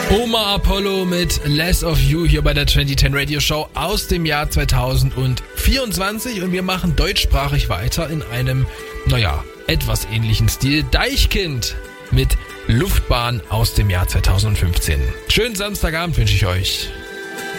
Omar Apollo mit Less of You hier bei der 2010 Radio Show aus dem Jahr 2024 und wir machen deutschsprachig weiter in einem, etwas ähnlichen Stil. Deichkind mit Luftbahn aus dem Jahr 2015. Schönen Samstagabend wünsche ich euch.